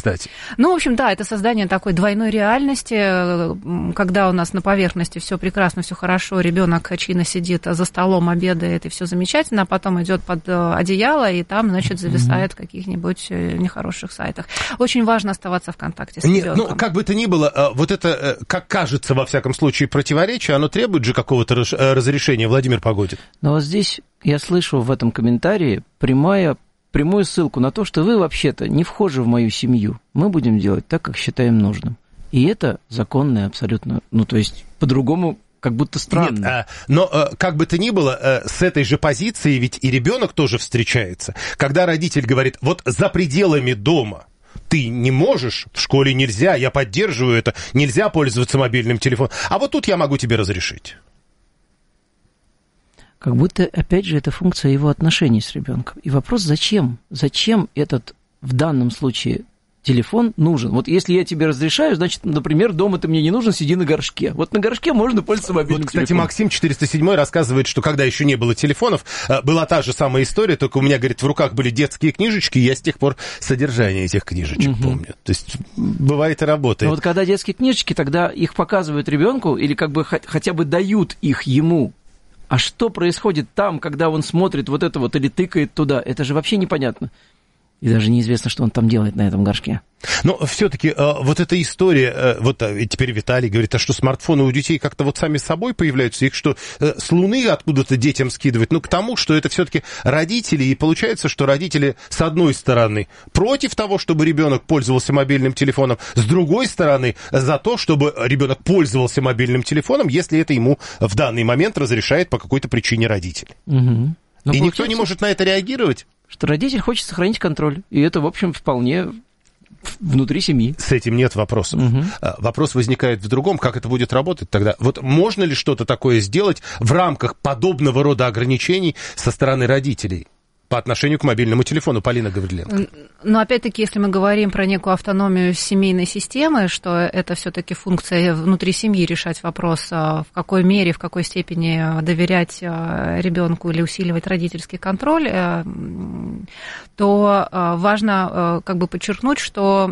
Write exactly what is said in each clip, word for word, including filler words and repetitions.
кстати. Ну, в общем, да, это создание такой двойной реальности, когда у нас на поверхности все прекрасно, все хорошо, ребенок чинно сидит за столом, обедает, и все замечательно, а потом идет под одеяло, и там, значит, зависает в каких-нибудь нехороших сайтах. Очень важно оставаться в контакте с ребенком. Нет, ну, как бы то ни было, вот это, как кажется, во всяком случае, противоречие, оно требует же какого-то разрешения, Владимир Погодин. Но вот здесь я слышу в этом комментарии прямая, прямую ссылку на то, что вы вообще-то не вхожи в мою семью. Мы будем делать так, как считаем нужным. И это законное абсолютно, ну, то есть, по-другому как будто странно. Нет, но как бы то ни было, с этой же позиции ведь и ребенок тоже встречается. Когда родитель говорит, вот за пределами дома ты не можешь, в школе нельзя, я поддерживаю это, нельзя пользоваться мобильным телефоном, а вот тут я могу тебе разрешить. Как будто, опять же, это функция его отношений с ребенком. И вопрос, зачем? Зачем этот, в данном случае, телефон нужен? Вот если я тебе разрешаю, значит, например, дома ты мне не нужен, сиди на горшке. Вот на горшке можно пользоваться мобильным вот, кстати, телефоном. Максим четыреста седьмой рассказывает, что когда еще не было телефонов, была та же самая история, только у меня, говорит, в руках были детские книжечки, и я с тех пор содержание этих книжечек угу. помню. То есть бывает и работает. Но вот когда детские книжечки, тогда их показывают ребенку или как бы хотя бы дают их ему. А что происходит там, когда он смотрит вот это вот или тыкает туда? Это же вообще непонятно. И даже неизвестно, что он там делает на этом горшке. Но все-таки э, вот эта история, э, вот э, теперь Виталий говорит, а что смартфоны у детей как-то вот сами собой появляются, их что, э, с Луны откуда-то детям скидывать? Ну, к тому, что это все-таки родители, и получается, что родители, с одной стороны, против того, чтобы ребенок пользовался мобильным телефоном, с другой стороны, за то, чтобы ребенок пользовался мобильным телефоном, если это ему в данный момент разрешает по какой-то причине родитель. Угу. И никто не может на это реагировать? Что родитель хочет сохранить контроль, и это, в общем, вполне внутри семьи. С этим нет вопросов. Угу. Вопрос возникает в другом, как это будет работать тогда. Вот можно ли что-то такое сделать в рамках подобного рода ограничений со стороны родителей по отношению к мобильному телефону? Полина Гавриленко. Но опять-таки, если мы говорим про некую автономию семейной системы, что это все-таки функция внутри семьи решать вопрос, в какой мере, в какой степени доверять ребенку или усиливать родительский контроль, то важно как бы подчеркнуть, что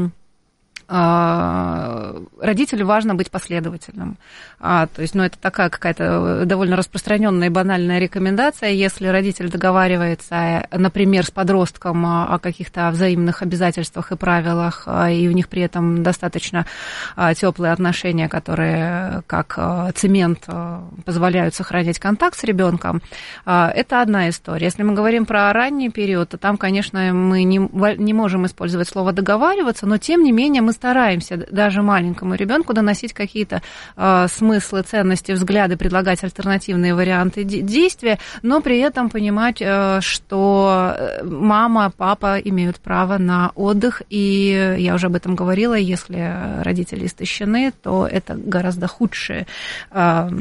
родителю важно быть последовательным. А, то есть, ну, это такая какая-то довольно распространенная и банальная рекомендация. Если родитель договаривается, например, с подростком о каких-то взаимных обязательствах и правилах, и у них при этом достаточно теплые отношения, которые как цемент позволяют сохранять контакт с ребенком, это одна история. Если мы говорим про ранний период, то там, конечно, мы не, не можем использовать слово «договариваться», но, тем не менее, мы стараемся даже маленькому ребенку доносить какие-то э, смыслы, ценности, взгляды, предлагать альтернативные варианты действия, но при этом понимать, э, что мама, папа имеют право на отдых, и я уже об этом говорила, если родители истощены, то это гораздо худшее. Э,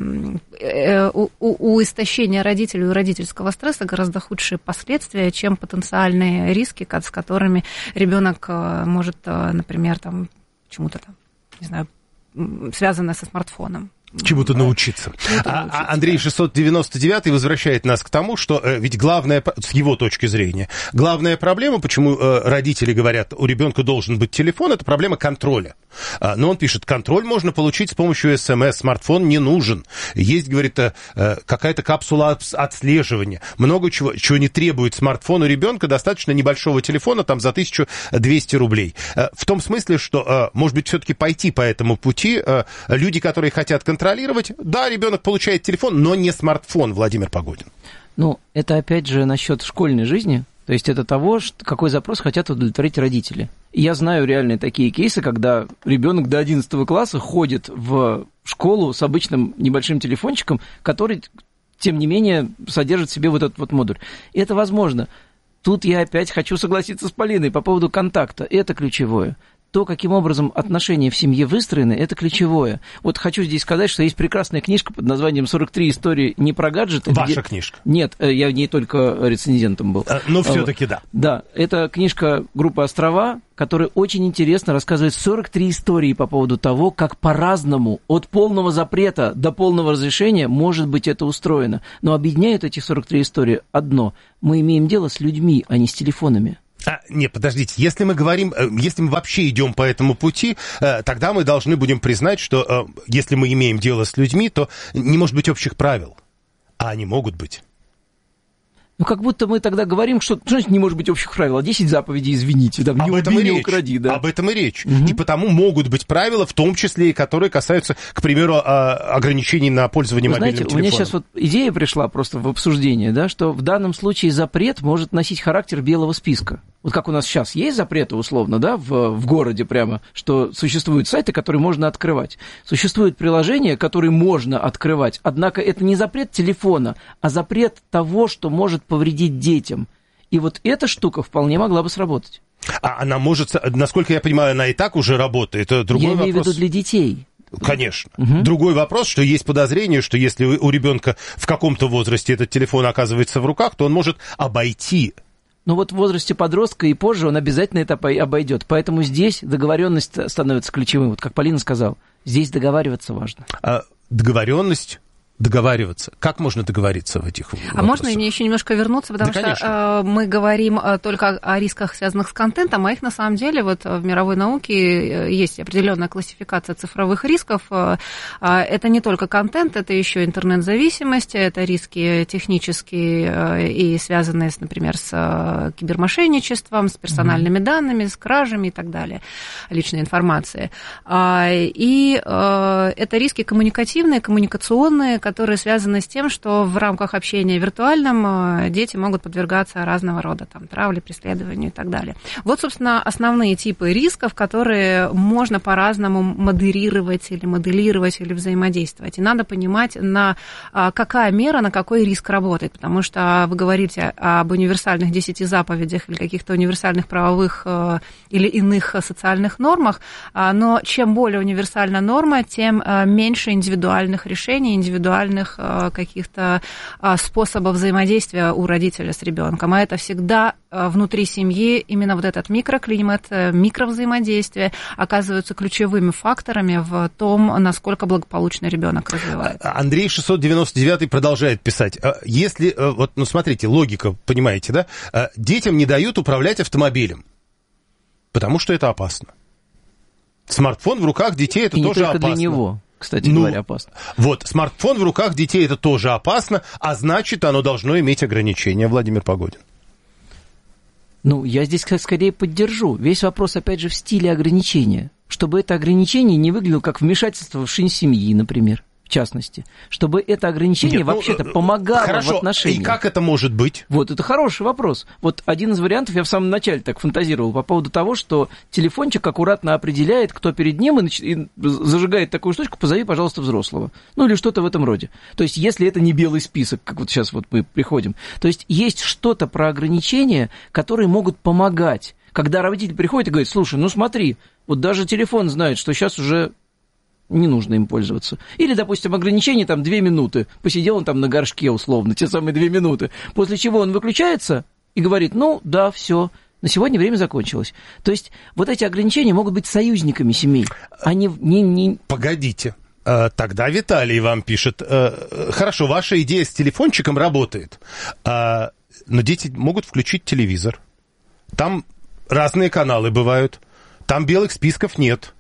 э, у, у истощения родителей, у родительского стресса гораздо худшие последствия, чем потенциальные риски, с которыми ребенок может, например, там, чему-то там, не знаю, связанное со смартфоном. Чему-то научиться. Чему-то а, научиться. Андрей шестьсот девяносто девятый возвращает нас к тому, что э, ведь главная, с его точки зрения, главная проблема, почему э, родители говорят, у ребенка должен быть телефон, это проблема контроля. А, но он пишет, контроль можно получить с помощью СМС, смартфон не нужен. Есть, говорит, э, какая-то капсула отслеживания. Много чего, чего не требует смартфон у ребенка, достаточно небольшого телефона, там за тысячу двести рублей. Э, в том смысле, что, э, может быть, все-таки пойти по этому пути, э, люди, которые хотят контролировать, контролировать. Да, ребенок получает телефон, но не смартфон, Владимир Погодин. Ну, это опять же насчет школьной жизни. То есть это того, что, какой запрос хотят удовлетворить родители. И я знаю реальные такие кейсы, когда ребенок до одиннадцатого класса ходит в школу с обычным небольшим телефончиком, который, тем не менее, содержит в себе вот этот вот модуль. И это возможно. Тут я опять хочу согласиться с Полиной по поводу контакта. Это ключевое. То, каким образом отношения в семье выстроены, это ключевое. Вот хочу здесь сказать, что есть прекрасная книжка под названием «сорок три истории не про гаджеты». Ваша где... книжка? Нет, я в ней только рецензентом был. А, но все-таки да. Да, это книжка группы «Острова», которая очень интересно рассказывает сорок три истории по поводу того, как по-разному, от полного запрета до полного разрешения, может быть это устроено. Но объединяют эти сорок три истории одно. Мы имеем дело с людьми, а не с телефонами. А, нет, подождите, если мы говорим, если мы вообще идем по этому пути, тогда мы должны будем признать, что если мы имеем дело с людьми, то не может быть общих правил, а они могут быть. Ну, как будто мы тогда говорим, что, что значит не может быть общих правил, а десять заповедей, извините, там, не убей, не укради. Да. Об этом и речь. Угу. И потому могут быть правила, в том числе и которые касаются, к примеру, ограничений на пользование Вы мобильным знаете, телефоном. У меня сейчас вот идея пришла просто в обсуждение, да, что в данном случае запрет может носить характер белого списка. Вот как у нас сейчас есть запреты, условно, да, в, в городе прямо, что существуют сайты, которые можно открывать. Существуют приложения, которые можно открывать, однако это не запрет телефона, а запрет того, что может повредить детям. И вот эта штука вполне могла бы сработать. А она может, насколько я понимаю, она и так уже работает. Это другой я имею вопрос. в виду для детей. Конечно. Угу. Другой вопрос, что есть подозрение, что если у ребенка в каком-то возрасте этот телефон оказывается в руках, то он может обойти. Но вот в возрасте подростка и позже он обязательно это обойдет. Поэтому здесь договоренность становится ключевым. Вот как Полина сказала, здесь договариваться важно. А договоренность... Договариваться. Как можно договориться в этих вопросах? А можно мне еще немножко вернуться, потому да, что э, мы говорим только о рисках, связанных с контентом, а их на самом деле вот в мировой науке есть определенная классификация цифровых рисков. Это не только контент, это еще интернет-зависимость, это риски технические и связанные, например, с кибермошенничеством, с персональными mm-hmm. данными, с кражами и так далее, личной информации. И это риски коммуникативные, коммуникационные, которые связаны с тем, что в рамках общения виртуальном дети могут подвергаться разного рода там, травле, преследованию и так далее. Вот, собственно, основные типы рисков, которые можно по-разному модерировать или моделировать или взаимодействовать. И надо понимать, на какая мера, на какой риск работает, потому что вы говорите об универсальных десяти заповедях или каких-то универсальных правовых или иных социальных нормах, но чем более универсальна норма, тем меньше индивидуальных решений, индивидуальных каких-то способов взаимодействия у родителя с ребенком. А это всегда внутри семьи именно вот этот микроклимат, микровзаимодействие оказываются ключевыми факторами в том, насколько благополучно ребенок развивается. Андрей шестьсот девяносто девятый продолжает писать. Если, вот, ну смотрите, логика, понимаете, да? Детям не дают управлять автомобилем, потому что это опасно. Смартфон в руках детей это И тоже не только опасно. Для него. Кстати ну, говоря, опасно. Вот, смартфон в руках детей это тоже опасно, а значит, оно должно иметь ограничения. Владимир Погодин. Ну, я здесь скорее поддержу. Весь вопрос, опять же, в стиле ограничения. Чтобы это ограничение не выглядело как вмешательство в жизнь семьи, например, в частности. Чтобы это ограничение Нет, вообще-то ну, помогало хорошо, в отношениях. И как это может быть? Вот, это хороший вопрос. Вот один из вариантов, я в самом начале так фантазировал по поводу того, что телефончик аккуратно определяет, кто перед ним, и, нач... и зажигает такую штучку, позови, пожалуйста, взрослого. Ну, или что-то в этом роде. То есть, если это не белый список, как вот сейчас вот мы приходим. То есть, есть что-то про ограничения, которые могут помогать. Когда родитель приходит и говорит, слушай, ну смотри, вот даже телефон знает, что сейчас уже... не нужно им пользоваться. Или, допустим, ограничение там две минуты. Посидел он там на горшке условно, те самые две минуты. После чего он выключается и говорит, ну, да, все, на сегодня время закончилось. То есть вот эти ограничения могут быть союзниками семей. Они не... не... Погодите. Тогда Виталий вам пишет. Хорошо, ваша идея с телефончиком работает. Но дети могут включить телевизор. Там разные каналы бывают. Там белых списков нет.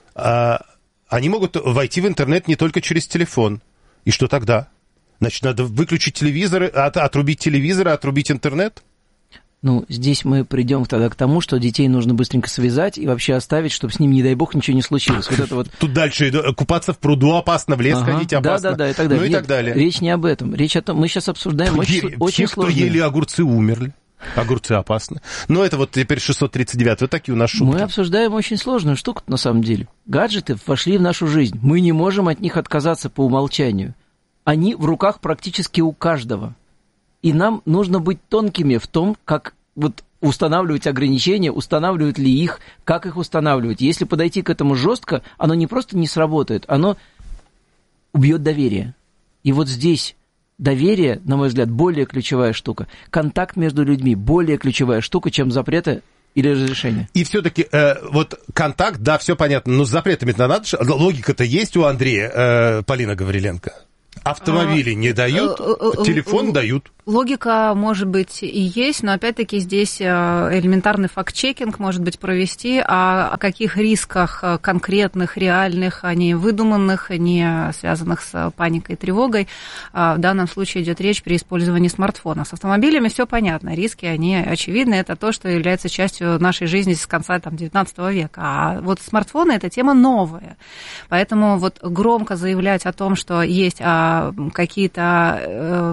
Они могут войти в интернет не только через телефон. И что тогда? Значит, надо выключить телевизор, от, отрубить телевизор, отрубить интернет? Ну, здесь мы придем тогда к тому, что детей нужно быстренько связать и вообще оставить, чтобы с ним, не дай бог, ничего не случилось. Вот это вот... Тут дальше купаться в пруду опасно, в лес ага, ходить опасно. Да, да, да, и так далее. Ну и Нет, так далее. Речь не об этом. Речь о том, мы сейчас обсуждаем Те, очень, очень Те, сложные... кто ели огурцы, умерли. Огурцы опасны. Но это вот теперь шестьсот тридцать девятый. Вот такие у нас шутки. Мы обсуждаем очень сложную штуку на самом деле. Гаджеты вошли в нашу жизнь. Мы не можем от них отказаться по умолчанию. Они в руках практически у каждого. И нам нужно быть тонкими в том, как вот устанавливать ограничения, устанавливают ли их, как их устанавливать. Если подойти к этому жестко, оно не просто не сработает, оно убьет доверие. И вот здесь доверие, на мой взгляд, более ключевая штука. Контакт между людьми более ключевая штука, чем запреты или разрешения. И все-таки э, вот контакт, да, все понятно, но с запретами-то надо, логика-то есть у Андрея, э, Полина Гавриленко. Автомобили а, не дают, а, телефон а, дают. Логика, может быть, и есть, но, опять-таки, здесь элементарный факт-чекинг, может быть, провести, а о каких рисках конкретных, реальных, а не выдуманных, не связанных с паникой и тревогой, в данном случае идет речь при использовании смартфона. С автомобилями все понятно, риски, они очевидны, это то, что является частью нашей жизни с конца там, девятнадцатого века. А вот смартфоны – это тема новая. Поэтому вот громко заявлять о том, что есть а, какие-то э,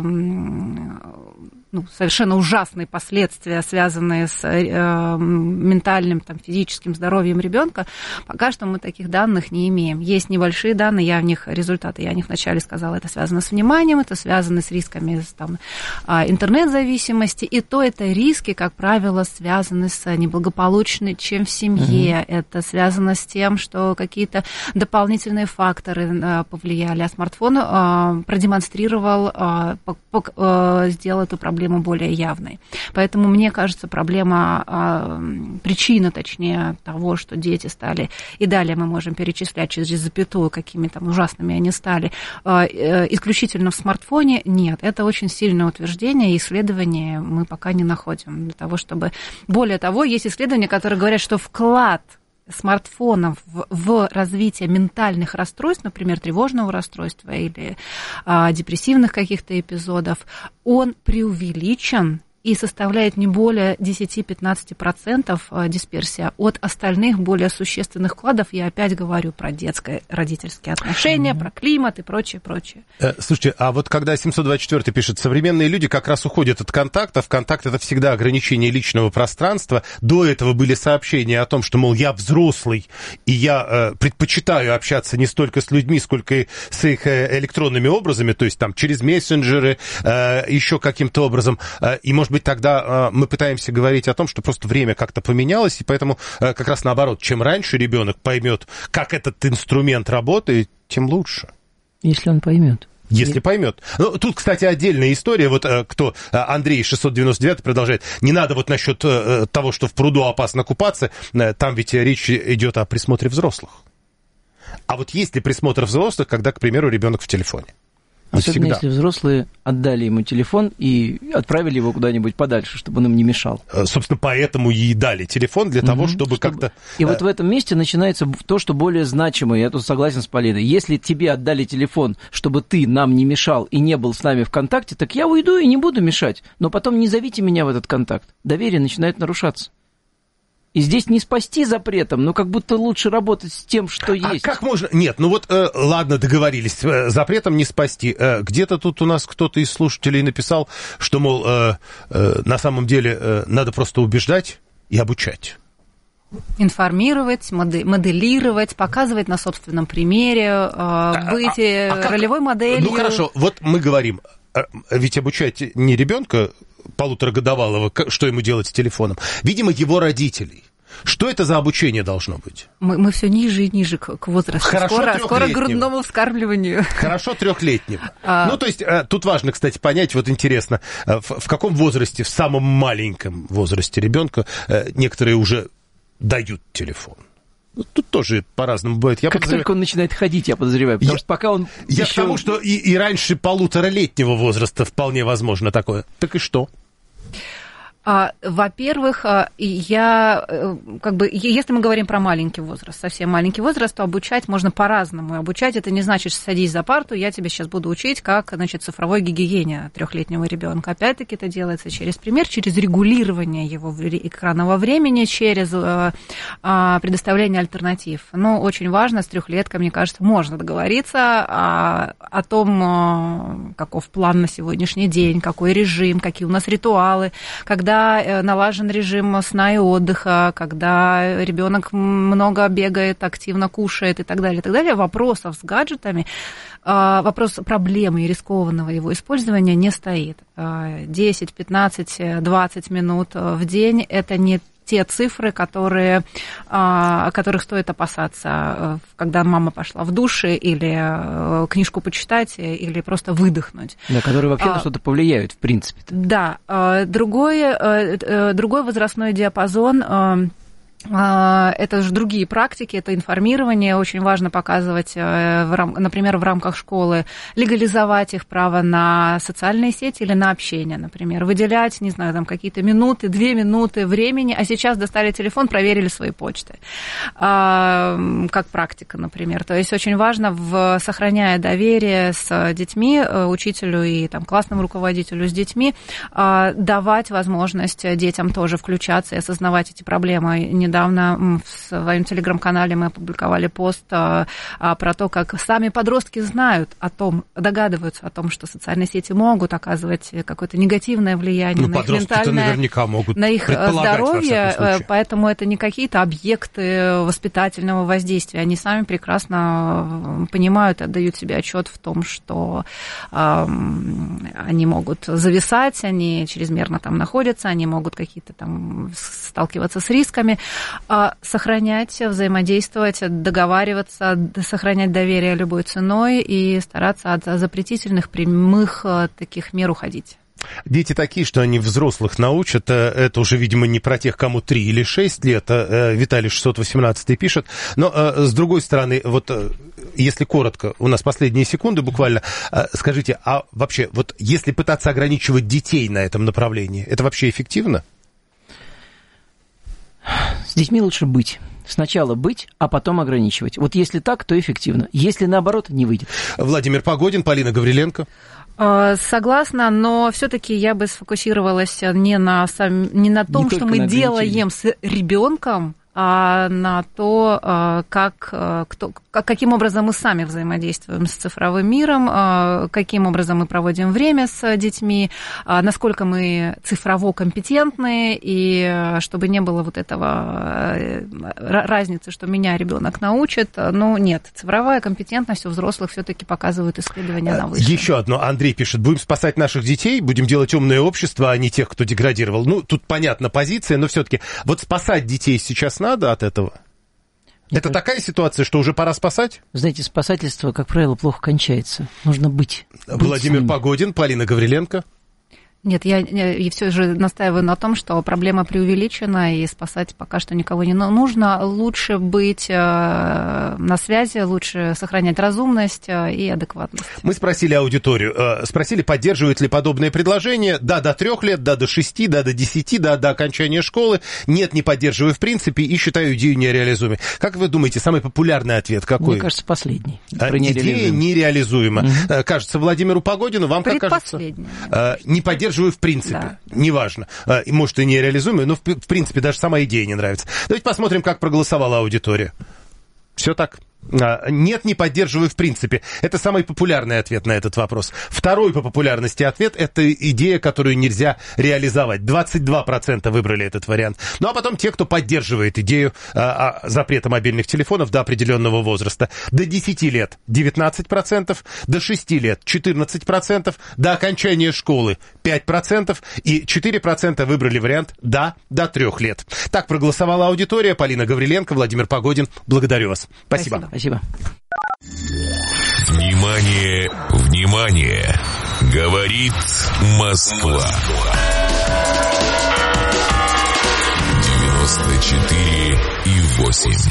ну, совершенно ужасные последствия, связанные с э, ментальным, там, физическим здоровьем ребенка, пока что мы таких данных не имеем. Есть небольшие данные, я в них, результаты, я о них вначале сказала, это связано с вниманием, это связано с рисками там, интернет-зависимости, и то это риски, как правило, связаны с неблагополучным, чем в семье, mm-hmm. это связано с тем, что какие-то дополнительные факторы повлияли, а смартфон э, продемонстрировал, э, э, сделал эту проблему более явной. Поэтому, мне кажется, проблема, причина, точнее, того, что дети стали, и далее мы можем перечислять через запятую, какими там ужасными они стали, исключительно в смартфоне, нет. Это очень сильное утверждение, и исследования мы пока не находим для того, чтобы... Более того, есть исследования, которые говорят, что вклад смартфонов в, в развитие ментальных расстройств, например, тревожного расстройства или а, депрессивных каких-то эпизодов, он преувеличен и составляет не более десять-пятнадцать процентов дисперсия от остальных более существенных вкладов. Я опять говорю про детское родительские отношения, mm-hmm. про климат и прочее, прочее. Слушайте, а вот когда семьсот двадцать четыре пишет, современные люди как раз уходят от контактов, контакт — это всегда ограничение личного пространства. До этого были сообщения о том, что, мол, я взрослый, и я э, предпочитаю общаться не столько с людьми, сколько и с их электронными образами, то есть там через мессенджеры, э, еще каким-то образом, э, и, может быть, тогда э, мы пытаемся говорить о том, что просто время как-то поменялось, и поэтому э, как раз наоборот, чем раньше ребенок поймет, как этот инструмент работает, тем лучше. Если он поймет. Если поймет. Ну, тут, кстати, отдельная история. Вот кто Андрей шестьсот девяносто девять продолжает. Не надо вот насчет того, что в пруду опасно купаться. Там ведь речь идет о присмотре взрослых. А вот есть ли присмотр взрослых, когда, к примеру, ребенок в телефоне? Особенно если взрослые отдали ему телефон и отправили его куда-нибудь подальше, чтобы он им не мешал. Собственно, поэтому и дали телефон для того, mm-hmm. чтобы, чтобы как-то... И вот в этом месте начинается то, что более значимое. Я тут согласен с Полиной. Если тебе отдали телефон, чтобы ты нам не мешал и не был с нами в контакте, так я уйду и не буду мешать. Но потом не зовите меня в этот контакт. Доверие начинает нарушаться. И здесь не спасти запретом, но как будто лучше работать с тем, что есть. А как можно... Нет, ну вот, э, ладно, договорились, э, запретом не спасти. Э, где-то тут у нас кто-то из слушателей написал, что, мол, э, э, на самом деле э, надо просто убеждать и обучать. Информировать, моделировать, показывать на собственном примере, э, быть а, а, а ролевой как... моделью. Ну хорошо, вот мы говорим, ведь обучать не ребенка полуторагодовалого, что ему делать с телефоном, видимо, его родителей. Что это за обучение должно быть? Мы, мы все ниже и ниже к, к возрасту. Хорошо, скоро, скоро к грудному вскармливанию. Хорошо трехлетнего. А... Ну, то есть, тут важно, кстати, понять, вот интересно, в, в каком возрасте, в самом маленьком возрасте ребенка некоторые уже дают телефон. Тут тоже по-разному бывает. Я как подозреваю... только он начинает ходить, я подозреваю, потому я... что пока он Я еще... к тому, что и, и раньше полуторалетнего возраста вполне возможно такое. Так и что? Во-первых, я, как бы, если мы говорим про маленький возраст, совсем маленький возраст, то обучать можно по-разному. Обучать это не значит, что садись за парту, я тебя сейчас буду учить, как, значит, цифровой гигиене трехлетнего ребенка. Опять-таки это делается через пример, через регулирование его экранного времени, через предоставление альтернатив. Но очень важно, с трехлеткой, мне кажется, можно договориться о, о том, каков план на сегодняшний день, какой режим, какие у нас ритуалы, когда налажен режим сна и отдыха, когда ребенок много бегает, активно кушает и так далее, и так далее, вопросов с гаджетами, вопрос проблемы и рискованного его использования не стоит. десять, пятнадцать, двадцать минут в день – это не те цифры, которые, о которых стоит опасаться, когда мама пошла в душ или книжку почитать, или просто выдохнуть. Да, которые вообще на что-то повлияют, в принципе. Да. Другой, другой возрастной диапазон Это же другие практики, это информирование. Очень важно показывать, например, в рамках школы, легализовать их право на социальные сети или на общение, например. Выделять, не знаю, там какие-то минуты, две минуты времени, а сейчас достали телефон, проверили свои почты. Как практика, например. То есть очень важно, в, сохраняя доверие с детьми, учителю и там, классному руководителю с детьми, давать возможность детям тоже включаться и осознавать эти проблемы. Недавно в своем телеграм-канале мы опубликовали пост а, а, про то, как сами подростки знают о том, догадываются о том, что социальные сети могут оказывать какое-то негативное влияние ну, на их ментальное, наверняка могут на их здоровье, поэтому это не какие-то объекты воспитательного воздействия. Они сами прекрасно понимают, отдают себе отчет в том, что а, они могут зависать, они чрезмерно там находятся, они могут какие-то там сталкиваться с рисками. Сохранять, взаимодействовать, договариваться, сохранять доверие любой ценой и стараться от запретительных прямых таких мер уходить. Дети такие, что они взрослых научат. Это уже, видимо, не про тех, кому три или шесть лет. Виталий шестьсот восемнадцать пишет. Но, с другой стороны, вот если коротко, у нас последние секунды буквально, скажите, а вообще, вот если пытаться ограничивать детей на этом направлении, это вообще эффективно? С детьми лучше быть. Сначала быть, а потом ограничивать. Вот если так, то эффективно. Если наоборот, не выйдет. Владимир Погодин, Полина Гавриленко. Согласна, но все-таки я бы сфокусировалась не на, сам, не на том, не что мы делаем с ребенком, а на то, как, кто, каким образом мы сами взаимодействуем с цифровым миром, каким образом мы проводим время с детьми, насколько мы цифрово компетентны, и чтобы не было вот этого разницы, что меня ребенок научит. Ну, нет, цифровая компетентность у взрослых все-таки показывают исследования на высшем. Еще одно. Андрей пишет, будем спасать наших детей, будем делать умное общество, а не тех, кто деградировал. Ну, тут понятна позиция, но все-таки вот спасать детей сейчас надо от этого? Мне Это кажется... такая ситуация, что уже пора спасать? Знаете, спасательство, как правило, плохо кончается. Нужно быть. Владимир быть Погодин, Полина Гавриленко. Нет, я, я все же настаиваю на том, что проблема преувеличена, и спасать пока что никого не нужно. Лучше быть на связи, лучше сохранять разумность и адекватность. Мы спросили аудиторию, спросили, поддерживают ли подобные предложения. Да, до трех лет, да, до шести, да, до десяти, да, до окончания школы. Нет, не поддерживаю в принципе и считаю идею нереализуемой. Как вы думаете, самый популярный ответ какой? Мне кажется, последний. Идея нереализуема. Угу. Кажется, Владимиру Погодину, вам как кажется? Не поддерживаю в принципе, да. Неважно. Может, и нереализуемую, но в принципе даже сама идея не нравится. Давайте посмотрим, как проголосовала аудитория. Все так. Нет, не поддерживаю в принципе. Это самый популярный ответ на этот вопрос. Второй по популярности ответ – это идея, которую нельзя реализовать. двадцать два процента выбрали этот вариант. Ну, а потом те, кто поддерживает идею а, а, запрета мобильных телефонов до определенного возраста. До десяти лет – девятнадцать процентов, до шести лет – четырнадцать процентов, до окончания школы – пять процентов, и четыре процента выбрали вариант «да» до трех лет. Так проголосовала аудитория. Полина Гавриленко, Владимир Погодин. Благодарю вас. Спасибо. Спасибо. Спасибо. Внимание, внимание! Говорит Москва. девяносто четыре и восемь.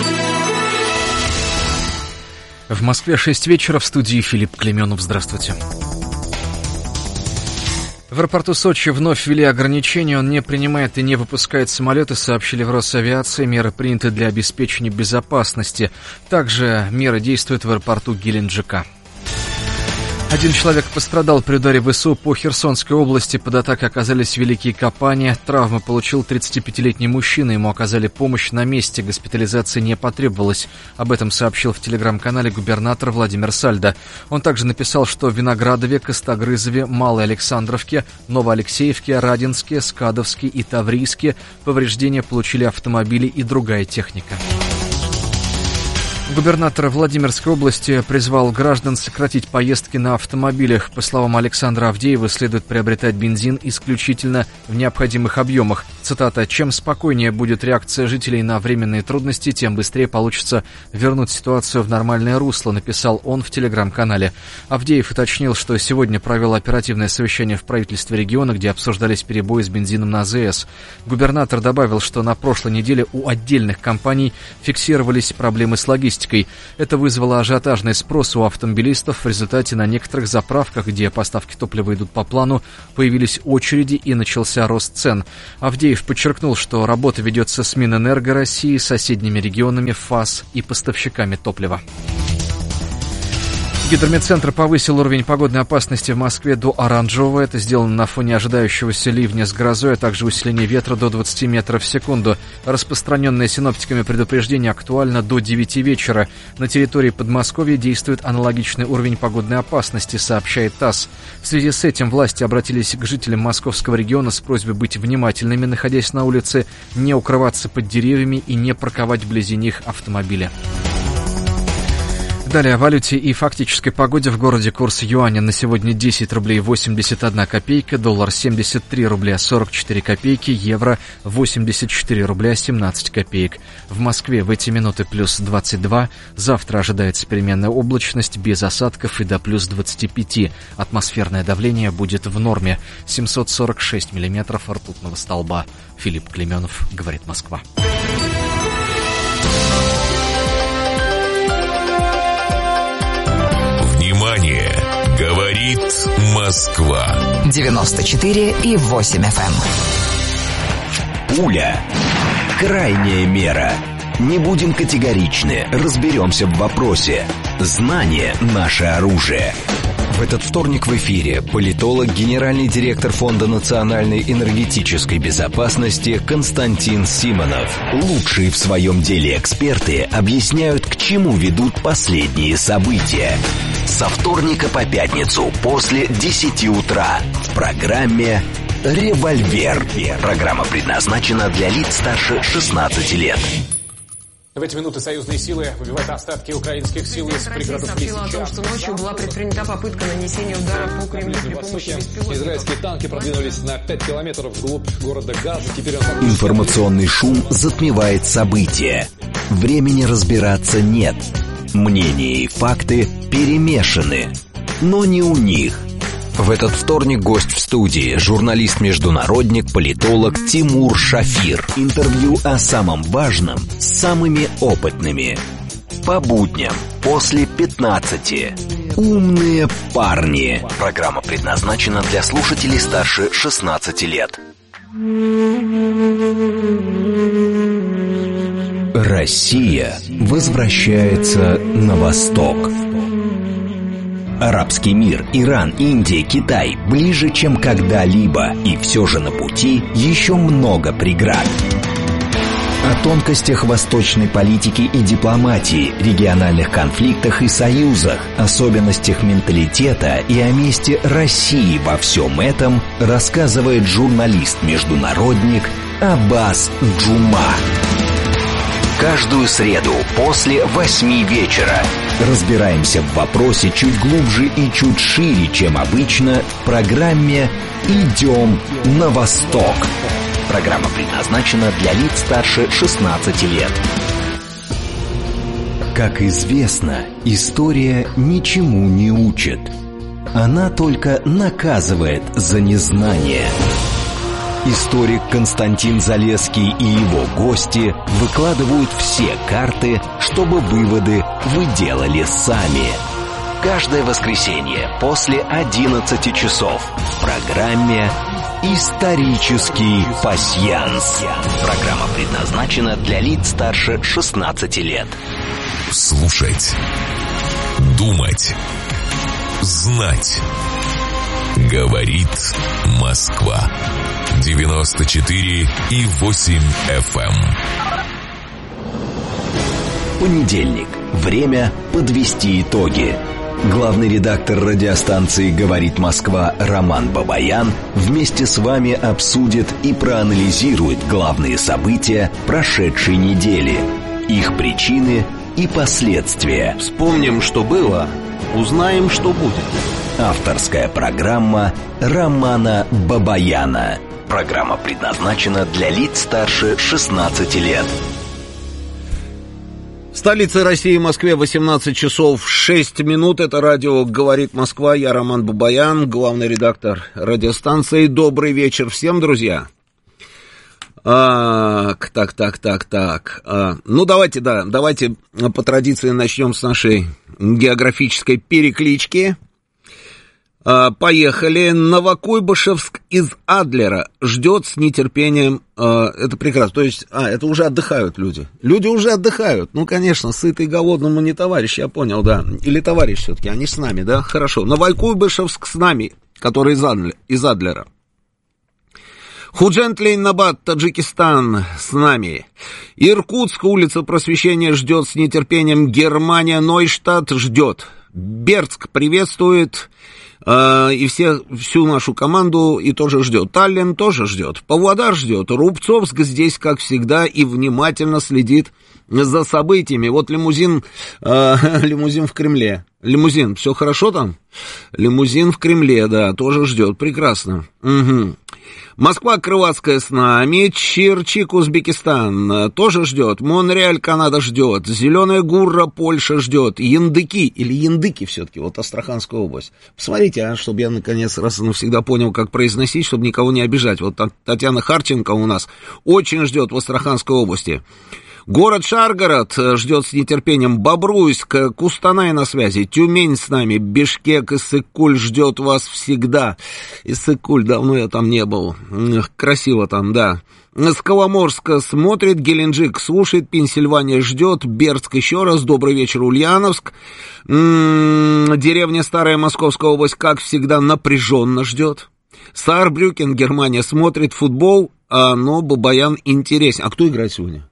В Москве шесть вечера, в студии Филипп Клеменов. Здравствуйте. В аэропорту Сочи вновь ввели ограничения, он не принимает и не выпускает самолеты, сообщили в Росавиации. Меры приняты для обеспечения безопасности. Также меры действуют в аэропорту Геленджика. Один человек пострадал при ударе ВСУ по Херсонской области. Под атакой оказались Великие Копания. Травмы получил тридцатипятилетний мужчина. Ему оказали помощь на месте. Госпитализации не потребовалось. Об этом сообщил в телеграм-канале губернатор Владимир Сальдо. Он также написал, что в Виноградове, Костогрызове, Малой Александровке, Новоалексеевке, Радинске, Скадовске и Таврийске повреждения получили автомобили и другая техника. Губернатор Владимирской области призвал граждан сократить поездки на автомобилях. По словам Александра Авдеева, следует приобретать бензин исключительно в необходимых объемах. Цитата: «Чем спокойнее будет реакция жителей на временные трудности, тем быстрее получится вернуть ситуацию в нормальное русло», написал он в телеграм-канале. Авдеев уточнил, что сегодня провел оперативное совещание в правительстве региона, где обсуждались перебои с бензином на АЗС. Губернатор добавил, что на прошлой неделе у отдельных компаний фиксировались проблемы с логистикой. Это вызвало ажиотажный спрос у автомобилистов. В результате на некоторых заправках, где поставки топлива идут по плану, появились очереди и начался рост цен. Авдеев подчеркнул, что работа ведется с Минэнерго России, соседними регионами, ФАС и поставщиками топлива. Гидрометцентр повысил уровень погодной опасности в Москве до оранжевого. Это сделано на фоне ожидающегося ливня с грозой, а также усиления ветра до двадцати метров в секунду. Распространенное синоптиками предупреждение актуально до девяти вечера. На территории Подмосковья действует аналогичный уровень погодной опасности, сообщает ТАСС. В связи с этим власти обратились к жителям московского региона с просьбой быть внимательными, находясь на улице, не укрываться под деревьями и не парковать вблизи них автомобили. Далее о валюте и фактической погоде в городе. Курс юаня на сегодня десять рублей восемьдесят одна копейка, доллар семьдесят три рубля сорок четыре копейки, евро восемьдесят четыре рубля семнадцать копеек. В Москве в эти минуты плюс двадцать два, завтра ожидается переменная облачность без осадков и до плюс двадцати пяти. Атмосферное давление будет в норме, семьсот сорок шесть миллиметров ртутного столба. Филипп Клеменов, говорит Москва. Внимание! Говорит Москва. девяносто четыре и восемь эф эм. Пуля. Крайняя мера. Не будем категоричны, разберемся в вопросе. Знание – наше оружие. В этот вторник в эфире политолог, генеральный директор Фонда национальной энергетической безопасности Константин Симонов. Лучшие в своем деле эксперты объясняют, к чему ведут последние события. Со вторника по пятницу после десяти утра в программе «Револьвер». Программа предназначена для лиц старше шестнадцати лет. В эти минуты союзные силы выбивают остатки украинских сил из пригородов Лисичанска. Сообщила о том, что ночью была предпринята попытка нанесения удара по Кремлю при помощи беспилотников. Израильские танки продвинулись на пять километров вглубь города Газа. Теперь он... Информационный шум затмевает события. Времени разбираться нет. Мнения и факты перемешаны. Но не у них. В этот вторник гость в студии, журналист-международник, политолог Тимур Шафир. Интервью о самом важном с самыми опытными. По будням после пятнадцати. Умные парни. Программа предназначена для слушателей старше шестнадцати лет. Россия возвращается на восток. Арабский мир, Иран, Индия, Китай ближе, чем когда-либо, и все же на пути еще много преград. О тонкостях восточной политики и дипломатии, региональных конфликтах и союзах, особенностях менталитета и о месте России во всем этом рассказывает журналист-международник Аббас Джума. Каждую среду после восьми вечера разбираемся в вопросе чуть глубже и чуть шире, чем обычно, в программе «Идем на восток». Программа предназначена для лиц старше шестнадцати лет. Как известно, история ничему не учит. Она только наказывает за незнание. Историк Константин Залесский и его гости выкладывают все карты, чтобы выводы вы делали сами. Каждое воскресенье после одиннадцати часов в программе «Исторический пасьянс». Программа предназначена для лиц старше шестнадцати лет. Слушать, думать, знать. Говорит Москва. девяносто четыре и восемь эф эм. Понедельник. Время подвести итоги. Главный редактор радиостанции «Говорит Москва» Роман Бабаян вместе с вами обсудит и проанализирует главные события прошедшей недели, их причины и последствия. Вспомним, что было, узнаем, что будет. Авторская программа Романа Бабаяна. Программа предназначена для лиц старше шестнадцати лет. В столице России, Москве, восемнадцать часов шесть минут. Это радио «Говорит Москва». Я Роман Бабаян, главный редактор радиостанции. Добрый вечер всем, друзья. А, так, так, так, так. А, ну, давайте, да, давайте по традиции начнем с нашей географической переклички. А, поехали. Новокуйбышевск из Адлера ждет с нетерпением. А, это прекрасно. То есть, а, это уже отдыхают люди. Люди уже отдыхают. Ну, конечно, сытый голодному не товарищ, я понял, да. Или товарищ все-таки, они с нами, да? Хорошо. Новокуйбышевск с нами, который из, Адлера, из Адлера. Худжент-Лейнабад, Таджикистан с нами. Иркутск, улица Просвещения ждет с нетерпением. Германия, Нойштадт ждет. Бердск приветствует. И все, всю нашу команду и тоже ждет. Таллин тоже ждет. Павлодар ждет. Рубцовск здесь, как всегда, и внимательно следит за событиями. Вот лимузин, э, лимузин в Кремле. Лимузин, все хорошо там? Лимузин в Кремле, да, тоже ждет. Прекрасно. Угу. Москва, Крылатская с нами. Черчик, Узбекистан тоже ждет. Монреаль, Канада ждет. Зеленая Гурра, Польша ждет. Яндыки, или Яндыки все-таки, вот Астраханская область. Посмотрите, а, чтобы я наконец раз и навсегда понял, как произносить, чтобы никого не обижать. Вот Татьяна Харченко у нас очень ждет в Астраханской области. Город Шаргород ждет с нетерпением. Бобруйск, Кустанай на связи. Тюмень с нами. Бишкек, Иссык-Куль ждет вас всегда. Иссык-Куль, давно я там не был. Красиво там, да. С Коломорска смотрит. Геленджик слушает. Пенсильвания ждет. Бердск еще раз. Добрый вечер, Ульяновск. М-м-м, деревня Старая Московская область, как всегда, напряженно ждет. Саарбрюкен, Германия, смотрит футбол, а, но Бабаян интересен. А кто играет сегодня?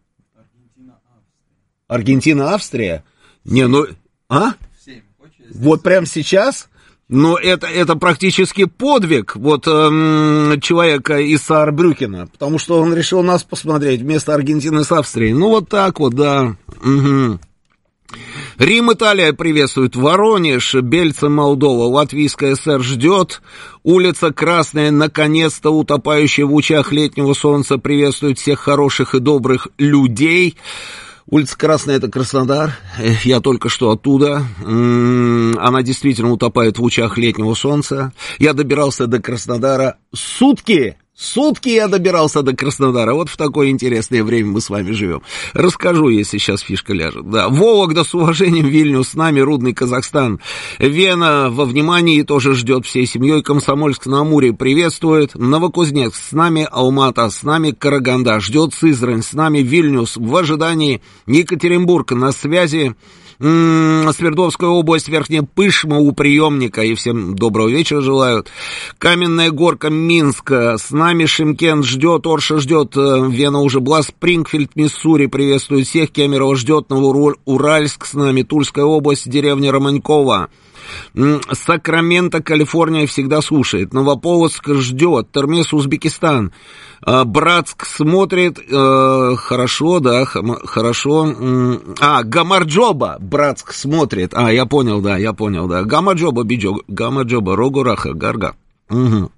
Аргентина, Австрия? Не, ну, а? Вот прямо сейчас? Но это, это практически подвиг вот эм, человека из Саарбрюкена, потому что он решил нас посмотреть вместо Аргентины с Австрией. Ну, вот так вот, да. Угу. Рим, Италия приветствует. Воронеж, Бельца, Молдова. Латвийская ССР ждет. Улица Красная, наконец-то утопающая в лучах летнего солнца, приветствует всех хороших и добрых людей. Улица Красная — это Краснодар, я только что оттуда, она действительно утопает в лучах летнего солнца. Я добирался до Краснодара сутки, сутки я добирался до Краснодара, вот в такое интересное время мы с вами живем. Расскажу, если сейчас фишка ляжет. Да. Вологда с уважением, Вильнюс с нами, Рудный Казахстан. Вена во внимании тоже ждет всей семьей. Комсомольск на Амуре приветствует. Новокузнецк с нами, Алмата с нами, Караганда ждет, Сызрань с нами, Вильнюс в ожидании, Екатеринбург на связи. Свердловская область, Верхняя Пышма у приемника, и всем доброго вечера желают. Каменная Горка, Минск, с нами Шимкент ждет, Орша ждет, Вена уже была, Спрингфилд, Миссури приветствует всех, Кемерово ждет, Новоуральск с нами, Тульская область, деревня Романькова. Сакраменто, Калифорния всегда слушает. Новополоцк ждет. Термес, Узбекистан. Братск смотрит. Э, хорошо, да, хорошо. А, Гамарджоба. Братск смотрит. А, я понял, да, я понял, да. Гамарджоба, Биджо. Гамарджоба, Рогураха, Гарга. Угу.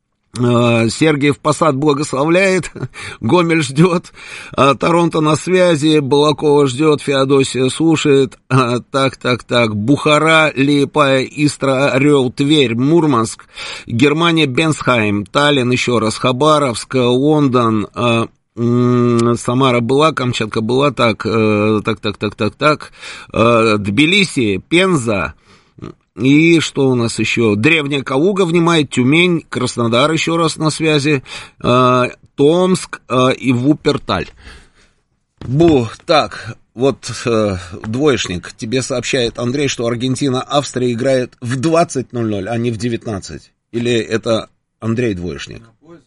Сергиев Посад благословляет, Гомель ждет, Торонто на связи, Балакова ждет, Феодосия слушает, так, так, так, Бухара, Лиепая, Истра, Орел, Тверь, Мурманск, Германия, Бенсхайм, Таллин еще раз, Хабаровск, Лондон, Самара была, Камчатка была, так, так, так, так, так, так, Тбилиси, Пенза. И что у нас еще? Древняя Калуга внимает, Тюмень, Краснодар еще раз на связи, э, Томск э, и Вуперталь. Бу, так, вот э, двоечник, тебе сообщает Андрей, что Аргентина, Австрия играет в двадцать ноль ноль, а не в девятнадцать. Или это Андрей двоечник?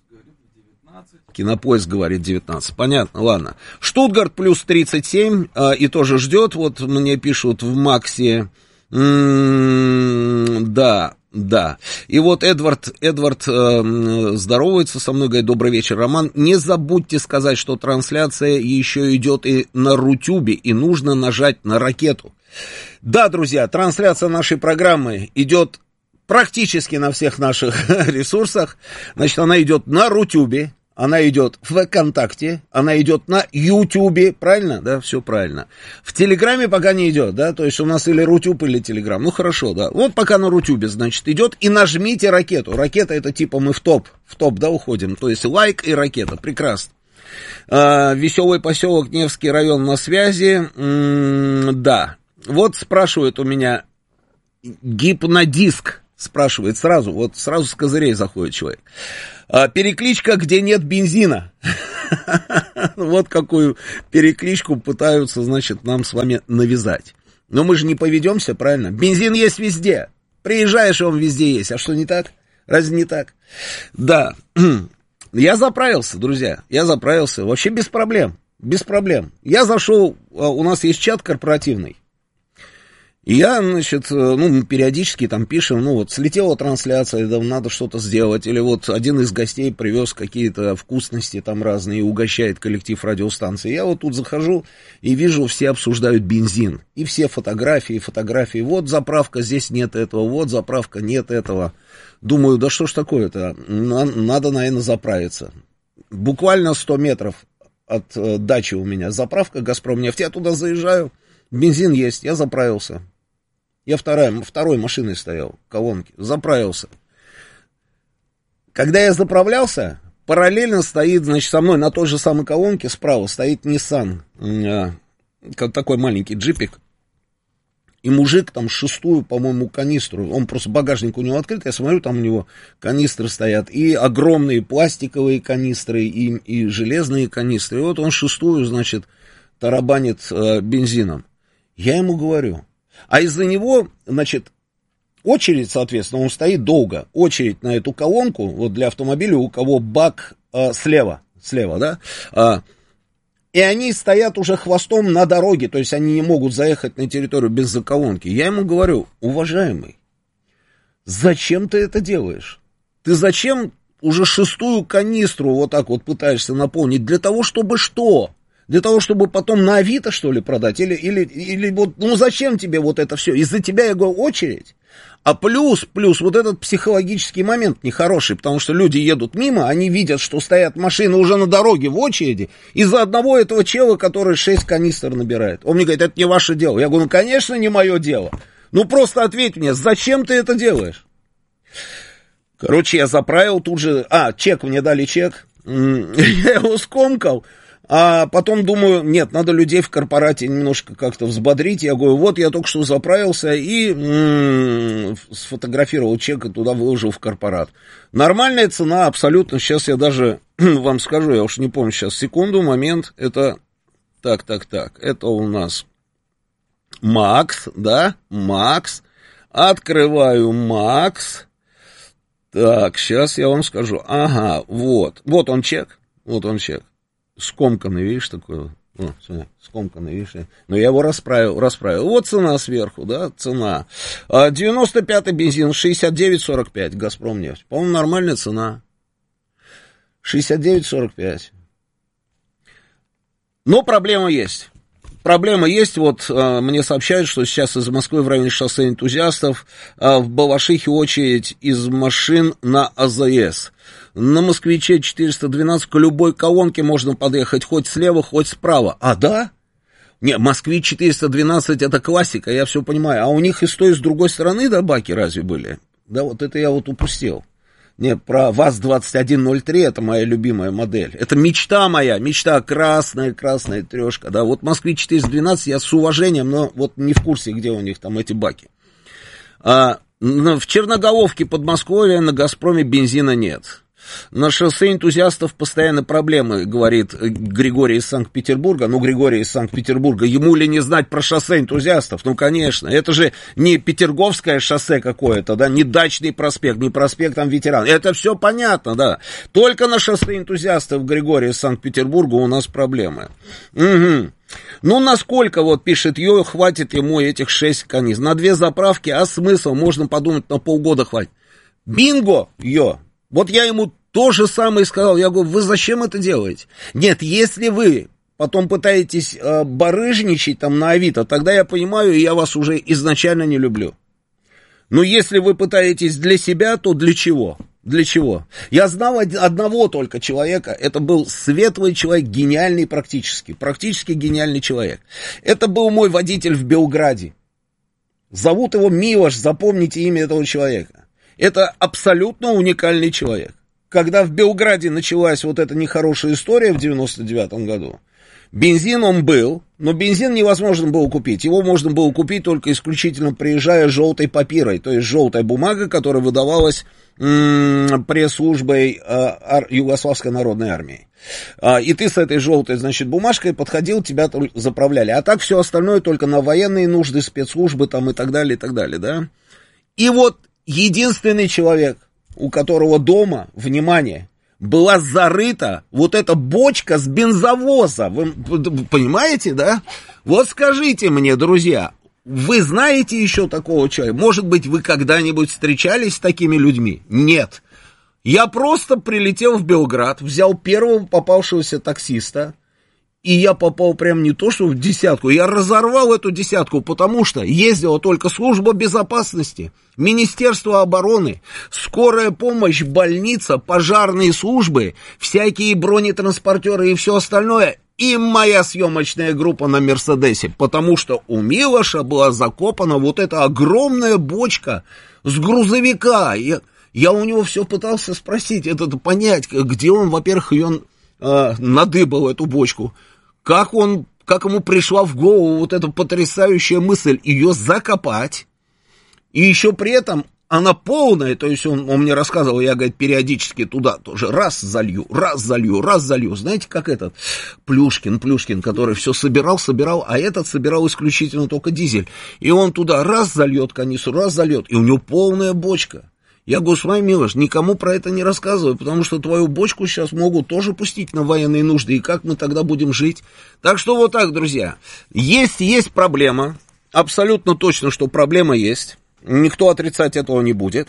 Кинопоиск говорит девятнадцать. Понятно, ладно. Штутгарт плюс тридцать семь, э, и тоже ждет, вот мне пишут в Максе. М-м, да, Да. И вот Эдвард, Эдвард э, здоровается со мной, говорит: добрый вечер, Роман. Не забудьте сказать, что трансляция еще идет и на Рутюбе, и нужно нажать на ракету. Да, друзья, трансляция нашей программы идет практически на всех наших ресурсах. Значит, она идет на Рутюбе, она идет в ВКонтакте, она идет на Ютубе, правильно? Да, все правильно. В Телеграме пока не идет, да, то есть у нас или Рутюб, или Телеграм. Ну, хорошо, да. Вот пока на Рутюбе, значит, идет, и нажмите ракету. Ракета — это типа мы в топ, в топ, да, уходим. То есть лайк и ракета, прекрасно. А, веселый поселок, Невский район на связи. М-м, да. Вот спрашивает у меня гипнодиск. Спрашивает сразу, вот сразу с козырей заходит человек. А, перекличка, где нет бензина. Вот какую перекличку пытаются, значит, нам с вами навязать. Но мы же не поведемся, правильно? Бензин есть везде. Приезжаешь, и он везде есть. А что, не так? Разве не так? Да. Я заправился, друзья. Я заправился. Вообще без проблем. Без проблем. Я зашел, у нас есть чат корпоративный. И я, значит, ну, мы периодически там пишем, ну, вот, слетела трансляция, там, надо что-то сделать, или вот один из гостей привез какие-то вкусности там разные и угощает коллектив радиостанции. Я вот тут захожу и вижу, все обсуждают бензин, и все фотографии, фотографии, вот заправка, здесь нет этого, вот заправка, нет этого. Думаю, да что ж такое-то, надо, наверное, заправиться. Буквально сто метров от э, дачи у меня заправка «Газпромнефть», я туда заезжаю, бензин есть, я заправился. Я вторая, второй машиной стоял, колонки, заправился. Когда я заправлялся, параллельно стоит, значит, со мной на той же самой колонке справа стоит Nissan, э, такой маленький джипик. И мужик там шестую, по-моему, канистру, он просто багажник у него открыт, я смотрю, там у него канистры стоят, и огромные пластиковые канистры, и, и железные канистры. И вот он шестую, значит, тарабанит э, бензином. Я ему говорю, а из-за него, значит, очередь, соответственно, он стоит долго, очередь на эту колонку, вот для автомобиля, у кого бак э, слева, слева, да, э, и они стоят уже хвостом на дороге, то есть они не могут заехать на территорию без заколонки. Я ему говорю, уважаемый, зачем ты это делаешь? Ты зачем уже шестую канистру вот так вот пытаешься наполнить? Для того, чтобы что? Для того, чтобы потом на Авито, что ли, продать? Или, или, или вот, ну зачем тебе вот это все? Из-за тебя, я говорю, очередь. А плюс, плюс вот этот психологический момент нехороший, потому что люди едут мимо, они видят, что стоят машины уже на дороге в очереди, из-за одного этого чела, который шесть канистр набирает. Он мне говорит, это не ваше дело. Я говорю, ну, конечно, не мое дело. Ну, просто ответь мне, зачем ты это делаешь? Короче, я заправил тут же, а, чек, мне дали чек, я его скомкал. А потом думаю, нет, надо людей в корпорате немножко как-то взбодрить. Я говорю, вот я только что заправился и м-м, сфотографировал чек и туда выложил в корпорат. Нормальная цена, абсолютно. Сейчас я даже вам скажу, я уж не помню сейчас, секунду, момент. Это, так, так, так, это у нас Макс, да, Макс. Открываю Макс. Так, сейчас я вам скажу. Ага, вот, вот он чек, вот он чек. Скомканный, видишь, такой, о, смотри, скомканный, видишь, но я его расправил, расправил, вот цена сверху, да, цена, девяносто пятый бензин, шестьдесят девять сорок пять, Газпромнефть, по-моему, нормальная цена, шестьдесят девять сорок пять, но проблема есть. Проблема есть, вот э, мне сообщают, что сейчас из Москвы в районе шоссе Энтузиастов э, в Балашихе очередь из машин на АЗС. На Москвиче четыреста двенадцать к любой колонке можно подъехать хоть слева, хоть справа. А, да? Не, Москвич четыреста двенадцать это классика, я все понимаю. А у них и с той, и с другой стороны, да, баки разве были? Да, вот это я вот упустил. Не, про ВАЗ двадцать один ноль три, это моя любимая модель. Это мечта моя, мечта красная, красная трешка. Да, вот Москвич четыреста двенадцать я с уважением, но вот не в курсе, где у них там эти баки. А, в Черноголовке, Подмосковье, на Газпроме бензина нет. На шоссе энтузиастов постоянно проблемы, говорит Григорий из Санкт-Петербурга. Ну, Григорий из Санкт-Петербурга, ему ли не знать про шоссе энтузиастов? Ну, конечно, это же не Петерговское шоссе какое-то, да, не Дачный проспект, не проспект там ветеран. Это все понятно, да. Только на шоссе энтузиастов, Григорий из Санкт-Петербурга, у нас проблемы. Угу. Ну, насколько, вот пишет Йо, хватит ему этих шесть канистр? На две заправки, а смысл? Можно подумать, на полгода хватит. Бинго, Йо! Вот я ему то же самое сказал. Я говорю, вы зачем это делаете? Нет, если вы потом пытаетесь э, барыжничать там на Авито, тогда я понимаю, и я вас уже изначально не люблю. Но если вы пытаетесь для себя, то для чего? Для чего? Я знал одного только человека, это был светлый человек, гениальный практически, практически гениальный человек. Это был мой водитель в Белграде. Зовут его Милош, запомните имя этого человека. Это абсолютно уникальный человек. Когда в Белграде началась вот эта нехорошая история в девяносто девятом году, бензин он был, но бензин невозможно было купить. Его можно было купить только исключительно приезжая желтой папирой, то есть желтая бумага, которая выдавалась м-м, пресс-службой э, Югославской народной армии. А, и ты с этой желтой, значит, бумажкой подходил, тебя заправляли. А так все остальное только на военные нужды, спецслужбы там и так далее, и так далее, да. И вот единственный человек, у которого дома, внимание, была зарыта вот эта бочка с бензовоза. Вы понимаете, да? Вот скажите мне, друзья, вы знаете еще такого человека? Может быть, вы когда-нибудь встречались с такими людьми? Нет. Я просто прилетел в Белград, взял первого попавшегося таксиста, и я попал прям не то что в десятку, я разорвал эту десятку, потому что ездила только служба безопасности, Министерство обороны, скорая помощь, больница, пожарные службы, всякие бронетранспортеры и все остальное, и моя съемочная группа на Мерседесе, потому что у Милоша была закопана вот эта огромная бочка с грузовика. Я, я у него все пытался спросить, это понять, где он, во-первых, ее э, надыбал, эту бочку, как он, как ему пришла в голову вот эта потрясающая мысль ее закопать, и еще при этом она полная, то есть он, он мне рассказывал, я, говорит, периодически туда тоже раз залью, раз залью, раз залью, знаете, как этот Плюшкин, Плюшкин, который все собирал, собирал, а этот собирал исключительно только дизель, и он туда раз зальет канистру, раз зальет, и у него полная бочка. Я говорю, смотри, Милош, никому про это не рассказывай, потому что твою бочку сейчас могут тоже пустить на военные нужды, и как мы тогда будем жить? Так что вот так, друзья, есть, есть проблема, абсолютно точно, что проблема есть, никто отрицать этого не будет,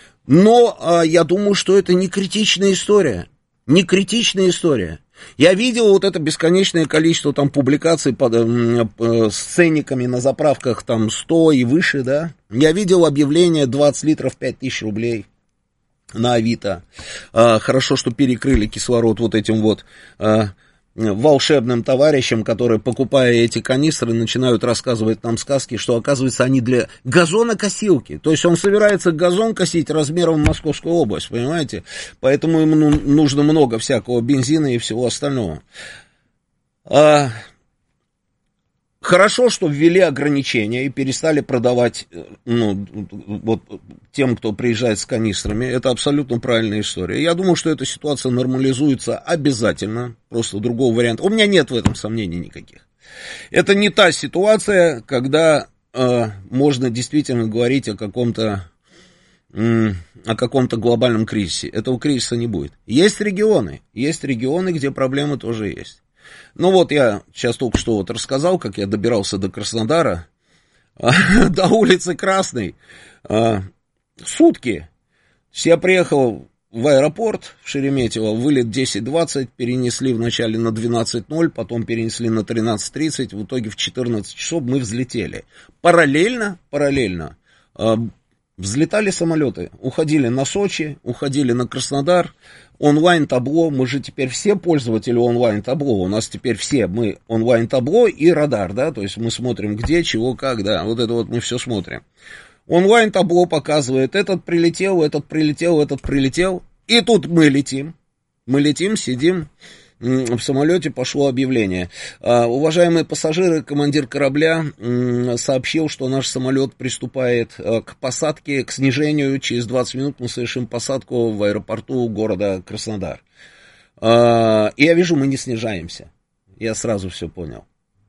но а, я думаю, что это не критичная история, не критичная история. Я видел вот это бесконечное количество там публикаций под, э, э, с ценниками на заправках там сто и выше, да. Я видел объявление двадцать литров пять тысяч рублей на Авито. Э, хорошо, что перекрыли кислород вот этим вот э, волшебным товарищам, которые, покупая эти канистры, начинают рассказывать нам сказки, что, оказывается, они для газонокосилки. То есть он собирается газон косить размером в Московскую область, понимаете? Поэтому ему нужно много всякого бензина и всего остального. А... Хорошо, что ввели ограничения и перестали продавать, ну, вот, тем, кто приезжает с канистрами. Это абсолютно правильная история. Я думаю, что эта ситуация нормализуется обязательно. Просто другого варианта. У меня нет в этом сомнений никаких. Это не та ситуация, когда э, можно действительно говорить о каком-то, э, о каком-то глобальном кризисе. Этого кризиса не будет. Есть регионы. Есть регионы, где проблемы тоже есть. Ну вот я сейчас только что вот рассказал, как я добирался до Краснодара, до улицы Красной, сутки. Я приехал в аэропорт в Шереметьево, вылет десять двадцать, перенесли вначале на двенадцать ноль, потом перенесли на тринадцать тридцать, в итоге в четырнадцать часов мы взлетели. Параллельно, параллельно взлетали самолеты, уходили на Сочи, уходили на Краснодар. Онлайн-табло, мы же теперь все пользователи онлайн-табло, у нас теперь все, мы онлайн-табло и радар, да, то есть мы смотрим где, чего, как, да, вот это вот мы все смотрим. Онлайн-табло показывает, этот прилетел, этот прилетел, этот прилетел, и тут мы летим, мы летим, сидим, в самолете пошло объявление. Уважаемые пассажиры, командир корабля сообщил, что наш самолет приступает к посадке, к снижению. Через двадцать минут мы совершим посадку в аэропорту города Краснодар. И я вижу, мы не снижаемся. Я сразу все понял.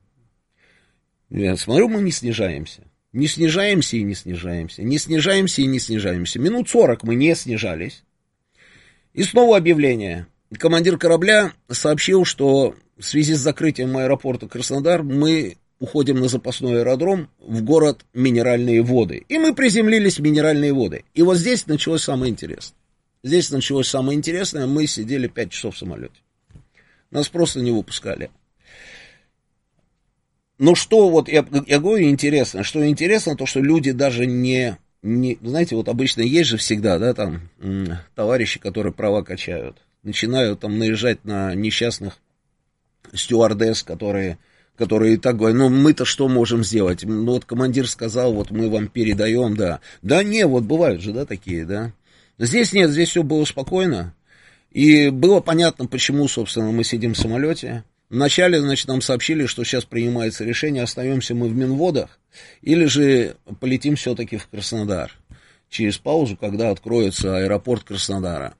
Я смотрю, мы не снижаемся. Не снижаемся и не снижаемся. Не снижаемся и не снижаемся. Минут сорок мы не снижались. И снова объявление. Командир корабля сообщил, что в связи с закрытием аэропорта Краснодар мы уходим на запасной аэродром в город Минеральные Воды. И мы приземлились в Минеральные Воды. И вот здесь началось самое интересное. Здесь началось самое интересное. Мы сидели пять часов в самолете. Нас просто не выпускали. Но что вот, я, я говорю, интересно. Что интересно, то, что люди даже не... Не, знаете, вот обычно есть же всегда, да, там, м- товарищи, которые права качают, начинают там наезжать на несчастных стюардесс, которые, которые и так говорят, ну, мы-то что можем сделать? Ну, вот командир сказал, вот мы вам передаем, да. Да не, вот бывают же, да, такие, да. Здесь нет, здесь все было спокойно, и было понятно, почему, собственно, мы сидим в самолете. Вначале, значит, нам сообщили, что сейчас принимается решение, остаемся мы в Минводах, или же полетим все-таки в Краснодар, через паузу, когда откроется аэропорт Краснодара.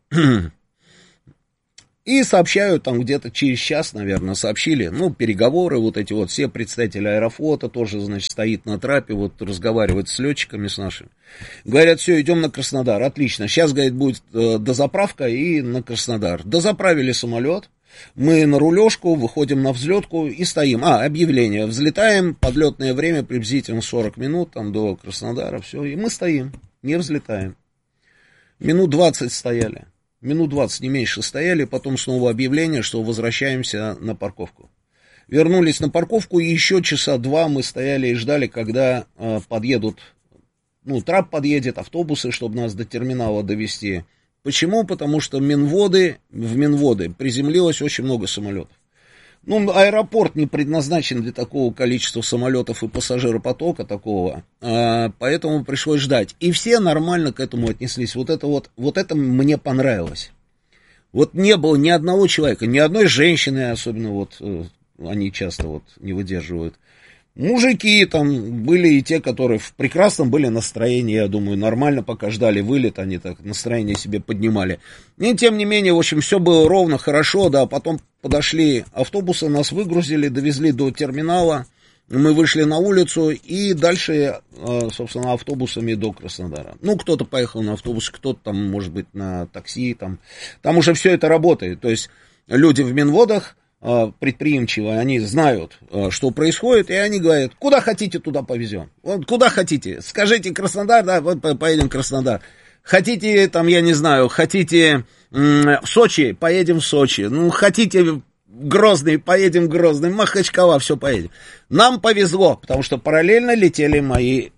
И сообщают там где-то через час, наверное, сообщили, ну, переговоры, вот эти вот, все представители Аэрофлота тоже, значит, стоит на трапе, вот, разговаривает с летчиками, с нашими. Говорят, все, идем на Краснодар, отлично, сейчас, говорит, будет э, дозаправка и на Краснодар. Дозаправили самолет. Мы на рулежку, выходим на взлетку и стоим. А, объявление. Взлетаем, подлетное время приблизительно сорок минут, там до Краснодара, все. И мы стоим, не взлетаем. Минут двадцать стояли. Минут двадцать, не меньше стояли, потом снова объявление, что возвращаемся на парковку. Вернулись на парковку, и еще часа два мы стояли и ждали, когда э, подъедут, ну, трап подъедет, автобусы, чтобы нас до терминала довезти. Почему? Потому что Минводы, в Минводы приземлилось очень много самолетов. Ну, аэропорт не предназначен для такого количества самолетов и пассажиропотока такого, а, поэтому пришлось ждать. И все нормально к этому отнеслись. Вот это вот, вот это мне понравилось. Вот не было ни одного человека, ни одной женщины, особенно вот, они часто вот не выдерживают. Мужики там были и те, которые в прекрасном были настроении, я думаю, нормально, пока ждали вылет, они так настроение себе поднимали. И тем не менее, в общем, все было ровно, хорошо, да, потом подошли автобусы, нас выгрузили, довезли до терминала, мы вышли на улицу и дальше, собственно, автобусами до Краснодара. Ну, кто-то поехал на автобусе, кто-то там, может быть, на такси, там, там уже все это работает, то есть люди в Минводах, предприимчивые, они знают, что происходит, и они говорят, куда хотите, туда повезем. Вот куда хотите, скажите Краснодар, да, вот поедем в Краснодар. Хотите, там, я не знаю, хотите в Сочи, поедем в Сочи. Ну, хотите Грозный, поедем в Грозный, Махачкала, все поедем. Нам повезло, потому что параллельно летели мои,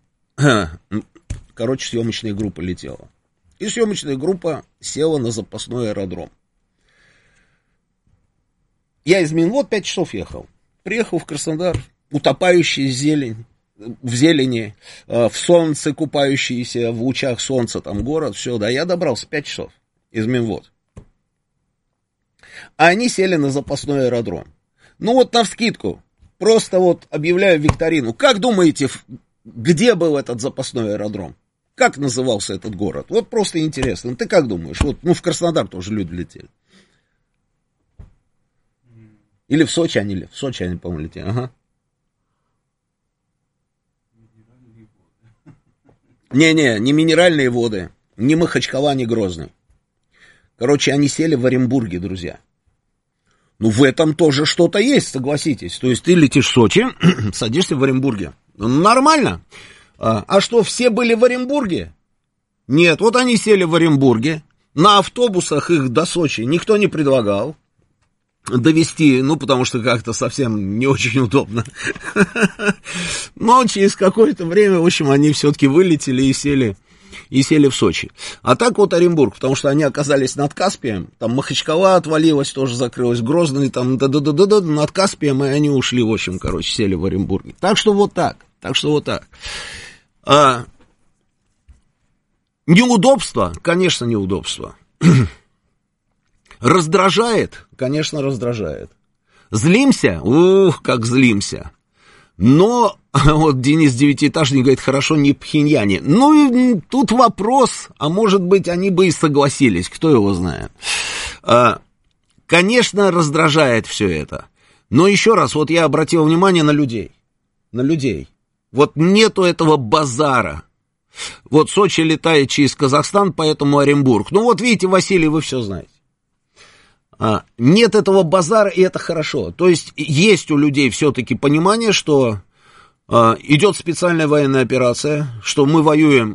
короче, съемочная группа летела. И съемочная группа села на запасной аэродром. Я из Минвод пять часов ехал. Приехал в Краснодар, утопающий в зелень, в зелени, в солнце купающийся, в лучах солнца, там город, все, да, я добрался пять часов из Минвод. А они сели на запасной аэродром. Ну вот навскидку, просто вот объявляю викторину. Как думаете, где был этот запасной аэродром? Как назывался этот город? Вот просто интересно. Ты как думаешь? Вот, ну в Краснодар тоже люди летели. Или в Сочи они, в Сочи они, по-моему, летели. Ага. Не-не, не минеральные воды, ни Махачкала, ни Грозный. Короче, они сели в Оренбурге, друзья. Ну, в этом тоже что-то есть, согласитесь. То есть ты летишь в Сочи, садишься в Оренбурге. Ну, нормально. А, а что, все были в Оренбурге? Нет, вот они сели в Оренбурге. На автобусах их до Сочи никто не предлагал довести, ну, потому что как-то совсем не очень удобно. Но через какое-то время, в общем, они все-таки вылетели и сели, и сели в Сочи. А так вот Оренбург, потому что они оказались над Каспием, там Махачкала отвалилась, тоже закрылась, Грозный, там, да-да-да-да, над Каспием, и они ушли, в общем, короче, сели в Оренбурге. Так что вот так, так что вот так. А, неудобство, конечно, неудобство. Раздражает? Конечно, раздражает. Злимся? Ух, как злимся. Но, вот Денис Девятиэтажник говорит, хорошо, не пхеньяне. Ну, тут вопрос, а может быть, они бы и согласились, кто его знает. Конечно, раздражает все это. Но еще раз, вот я обратил внимание на людей. На людей. Вот нету этого базара. Вот Сочи летает через Казахстан, поэтому Оренбург. Ну вот видите, Василий, вы все знаете. А, нет этого базара, и это хорошо. То есть есть у людей все-таки понимание, что а, идет специальная военная операция, что мы воюем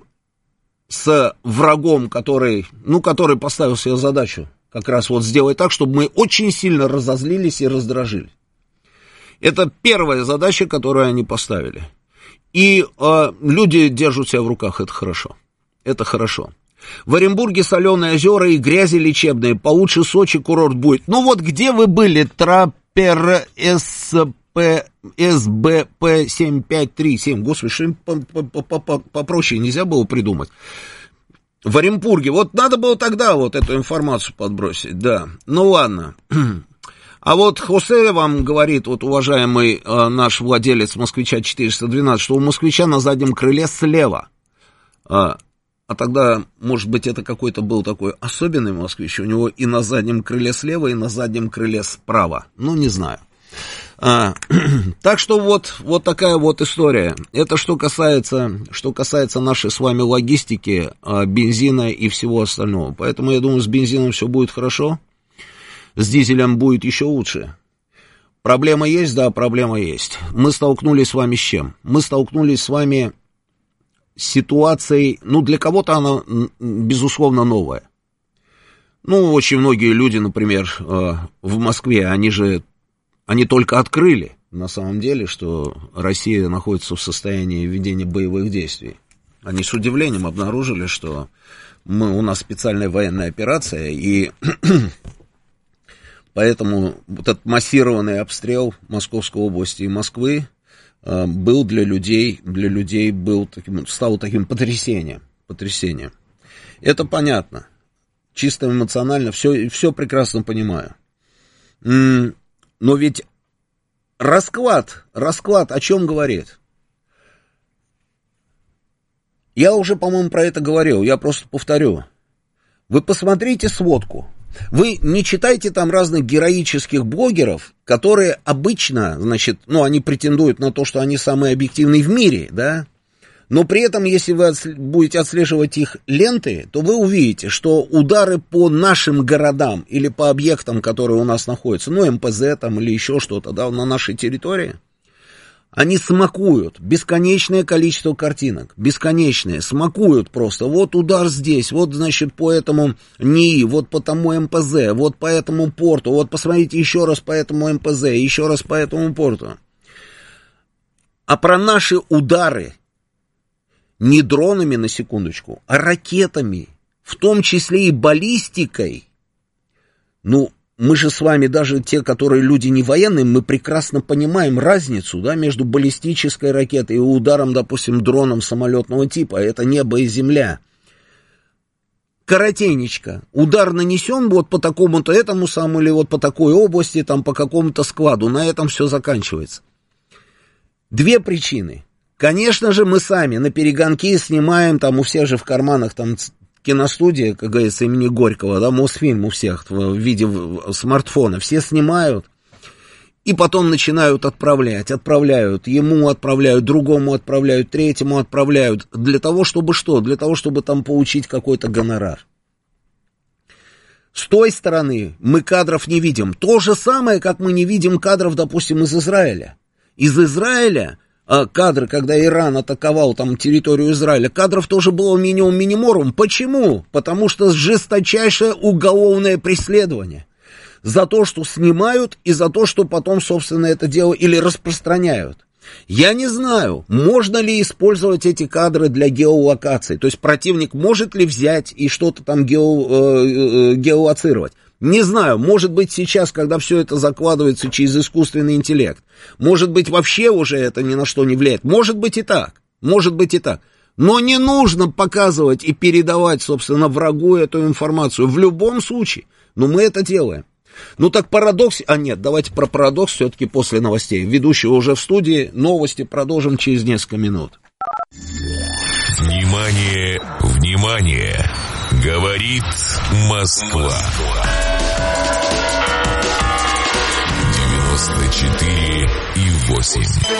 с врагом, который, ну, который поставил себе задачу как раз вот сделать так, чтобы мы очень сильно разозлились и раздражили. Это первая задача, которую они поставили. И э, люди держат себя в руках, это хорошо. Это хорошо. В Оренбурге соленые озера и грязи лечебные. Получше Сочи курорт будет. Ну вот где вы были, Траппер СП, СБП семь пять три семь? Господи, что-нибудь попроще нельзя было придумать. В Оренбурге. Вот надо было тогда вот эту информацию подбросить, да. Ну ладно. А вот Хосе вам говорит, вот уважаемый э, наш владелец Москвича четыреста двенадцать, что у Москвича на заднем крыле слева. А, а тогда, может быть, это какой-то был такой особенный Москвич, у него и на заднем крыле слева, и на заднем крыле справа. Ну, не знаю. А, так что вот, вот такая вот история. Это что касается, что касается нашей с вами логистики, а, бензина и всего остального. Поэтому я думаю, с бензином все будет хорошо. С дизелем будет еще лучше. Проблема есть? Да, проблема есть. Мы столкнулись с вами с чем? Мы столкнулись с вами с ситуацией, ну, для кого-то она, безусловно, новая. Ну, очень многие люди, например, в Москве, они же, они только открыли, на самом деле, что Россия находится в состоянии ведения боевых действий. Они с удивлением обнаружили, что мы, у нас специальная военная операция, и... Поэтому вот этот массированный обстрел Московской области и Москвы э, был для людей, для людей был таким, стал таким потрясением, потрясением. Это понятно, чисто эмоционально, все, все прекрасно понимаю. Но ведь расклад, расклад о чем говорит? Я уже, по-моему, про это говорил, я просто повторю. Вы посмотрите сводку. Вы не читайте там разных героических блогеров, которые обычно, значит, ну, они претендуют на то, что они самые объективные в мире, да, но при этом, если вы будете отслеживать их ленты, то вы увидите, что удары по нашим городам или по объектам, которые у нас находятся, ну, эм пэ зэ там или еще что-то, да, на нашей территории, они смакуют бесконечное количество картинок, бесконечное, смакуют просто. Вот удар здесь, вот, значит, по этому НИИ, вот по тому эм пэ зэ, вот по этому порту, вот посмотрите еще раз по этому эм пэ зэ, еще раз по этому порту. А про наши удары не дронами, на секундочку, а ракетами, в том числе и баллистикой, ну, мы же с вами, даже те, которые люди не военные, мы прекрасно понимаем разницу, да, между баллистической ракетой и ударом, допустим, дроном самолетного типа. Это небо и земля. Коротенечко. Удар нанесен вот по такому-то этому самому, или вот по такой области, там, по какому-то складу. На этом все заканчивается. Две причины. Конечно же, мы сами на перегонки снимаем, там, у всех же в карманах, там, киностудия, как говорится, имени Горького, да, Мосфильм у всех в виде смартфона, все снимают, и потом начинают отправлять, отправляют, ему отправляют, другому отправляют, третьему отправляют, для того, чтобы что? Для того, чтобы там получить какой-то гонорар. С той стороны мы кадров не видим. То же самое, как мы не видим кадров, допустим, из Израиля. Из Израиля кадры, когда Иран атаковал там территорию Израиля, кадров тоже было минимум миниморум. Почему? Потому что жесточайшее уголовное преследование. За то, что снимают, и за то, что потом, собственно, это дело или распространяют. Я не знаю, можно ли использовать эти кадры для геолокации. То есть противник может ли взять и что-то там гео, э, э, геолоцировать. Не знаю, может быть сейчас, когда все это закладывается через искусственный интеллект, может быть вообще уже это ни на что не влияет, может быть и так, может быть и так. Но не нужно показывать и передавать, собственно, врагу эту информацию. В любом случае. Но мы это делаем. Ну так парадокс... А нет, давайте про парадокс все-таки после новостей. Ведущий уже в студии. Новости продолжим через несколько минут. Внимание, внимание! Говорит Москва. девяносто четыре и восемь.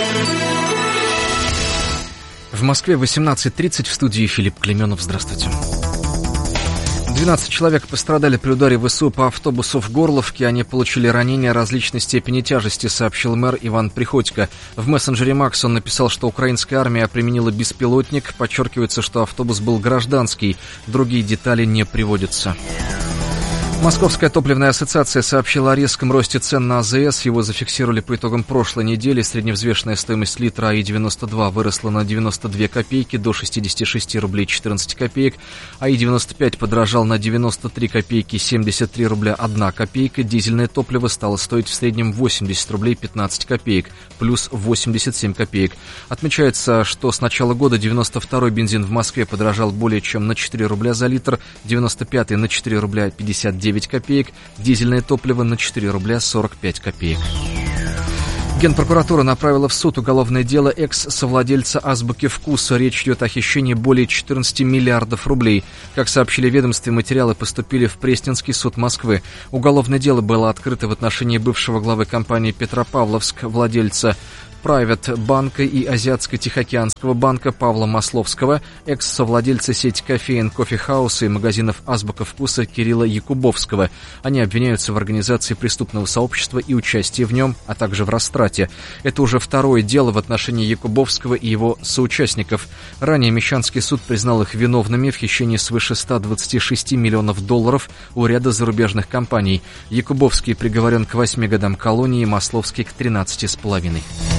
В Москве восемнадцать тридцать, в студии Филипп Клеменов. Здравствуйте. двенадцать человек пострадали при ударе ВСУ по автобусу в Горловке. Они получили ранения различной степени тяжести, сообщил мэр Иван Приходько. В мессенджере Макс он написал, что украинская армия применила беспилотник. Подчеркивается, что автобус был гражданский. Другие детали не приводятся. Московская топливная ассоциация сообщила о резком росте цен на АЗС. Его зафиксировали по итогам прошлой недели. Средневзвешенная стоимость литра АИ девяносто два выросла на девяносто две копейки до шестьдесят шесть рублей четырнадцать копеек. АИ девяносто пять подорожал на девяносто три копейки семьдесят три рубля одна копейка. Дизельное топливо стало стоить в среднем восемьдесят рублей пятнадцать копеек, плюс восемьдесят семь копеек. Отмечается, что с начала года девяносто второй бензин в Москве подорожал более чем на четыре рубля за литр, девяносто пятый на четыре рубля пятьдесят девять копеек, дизельное топливо на четыре рубля сорок пять копеек. Генпрокуратура направила в суд уголовное дело экс-совладельца «Азбуки вкуса». Речь идет о хищении более четырнадцати миллиардов рублей. Как сообщили в ведомстве, материалы поступили в Пресненский суд Москвы. Уголовное дело было открыто в отношении бывшего главы компании «Петропавловск», владельца Private банка и Азиатско-Тихоокеанского банка Павла Масловского, экс-совладельца сети кофеин «Кофе Хаус» и магазинов «Азбука вкуса» Кирилла Якубовского. Они обвиняются в организации преступного сообщества и участии в нем, а также в растрате. Это уже второе дело в отношении Якубовского и его соучастников. Ранее Мещанский суд признал их виновными в хищении свыше ста двадцати шести миллионов долларов у ряда зарубежных компаний. Якубовский приговорен к восьми годам колонии, Масловский к тринадцати с половиной.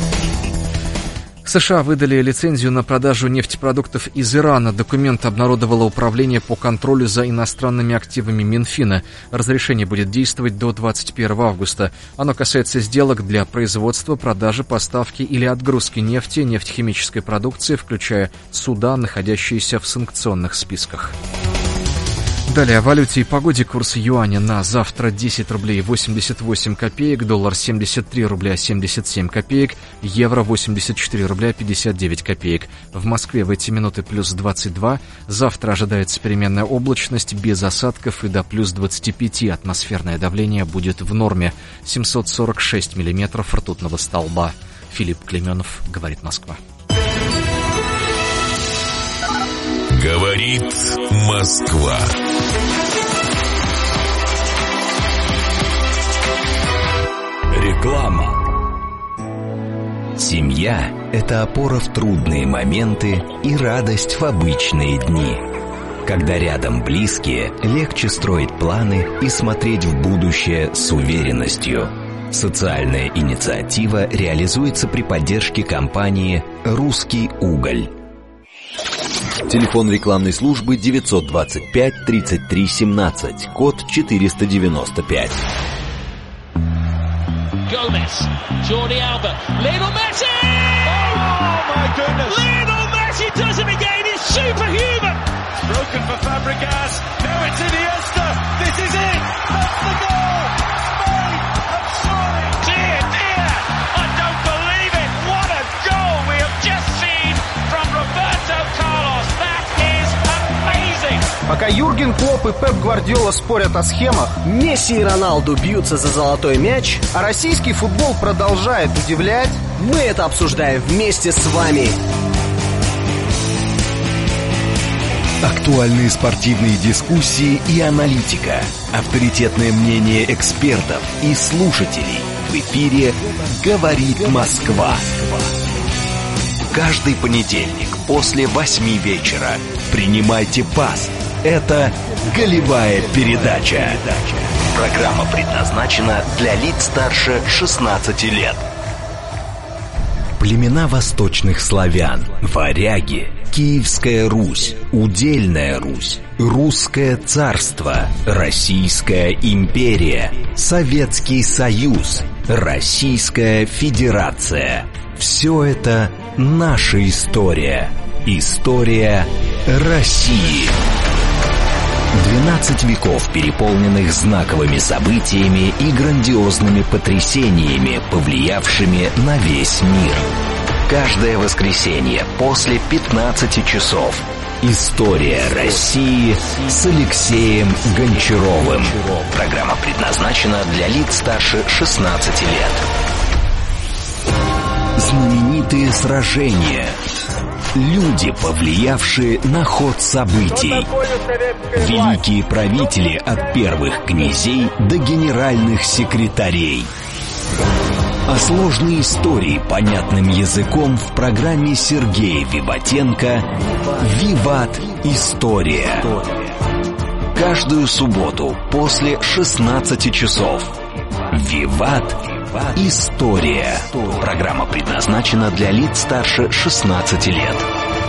США выдали лицензию на продажу нефтепродуктов из Ирана. Документ обнародовало Управление по контролю за иностранными активами Минфина. Разрешение будет действовать до двадцать первого августа. Оно касается сделок для производства, продажи, поставки или отгрузки нефти, нефтехимической продукции, включая суда, находящиеся в санкционных списках. Далее о валюте и погоде. Курс юаня на завтра десять рублей восемьдесят восемь копеек, доллар семьдесят три рубля семьдесят семь копеек, евро восемьдесят четыре рубля пятьдесят девять копеек. В Москве в эти минуты плюс двадцать два. Завтра ожидается переменная облачность без осадков и до плюс двадцати пяти. Атмосферное давление будет в норме. семьсот сорок шесть миллиметров ртутного столба. Филипп Клеменов, говорит Москва. Говорит Москва. Реклама. Семья – это опора в трудные моменты и радость в обычные дни. Когда рядом близкие, легче строить планы и смотреть в будущее с уверенностью. Социальная инициатива реализуется при поддержке компании «Русский уголь». Телефон рекламной службы девятьсот двадцать пять тридцать три семнадцать, код четыреста девяносто пять. Gomez, Jordi Alba, Lionel Messi! Oh my goodness! Lionel Messi does it again, it's superhuman! Broken for Fabregas, now it's Iniesta, this is it! That's the goal! Spain have scored! Dear, dear, I don't believe it! What a goal we have just seen from Roberto Carlos! That is amazing! Пока Юрген Клопп и Пеп Гвардиола спорят о схемах, Месси и Роналду бьются за золотой мяч, а российский футбол продолжает удивлять, мы это обсуждаем вместе с вами. Актуальные спортивные дискуссии и аналитика, авторитетное мнение экспертов и слушателей. В эфире «Говорит Москва». Каждый понедельник после восьми вечера принимайте пас. Это «Голевая передача». Программа предназначена для лиц старше шестнадцати лет. Племена восточных славян, варяги, Киевская Русь, Удельная Русь, Русское царство, Российская империя, Советский Союз, Российская Федерация. Все это наша история. История России. двенадцать веков, переполненных знаковыми событиями и грандиозными потрясениями, повлиявшими на весь мир. Каждое воскресенье после пятнадцати часов. История России с Алексеем Гончаровым. Программа предназначена для лиц старше шестнадцати лет. Знаменитые сражения. Люди, повлиявшие на ход событий. Великие правители от первых князей до генеральных секретарей. О сложной истории понятным языком в программе Сергея Виватенко «Виват. История». Каждую субботу после шестнадцати часов. «Виват. История». Программа предназначена для лиц старше шестнадцати лет.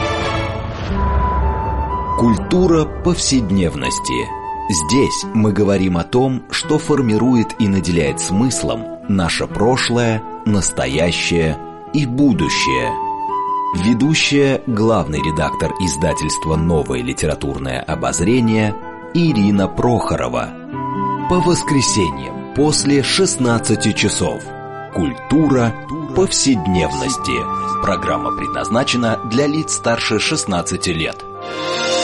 Культура повседневности. Здесь мы говорим о том, что формирует и наделяет смыслом наше прошлое, настоящее и будущее. Ведущая, главный редактор издательства «Новое литературное обозрение» Ирина Прохорова. По воскресеньям после шестнадцати часов. Культура повседневности. Программа предназначена для лиц старше шестнадцати лет.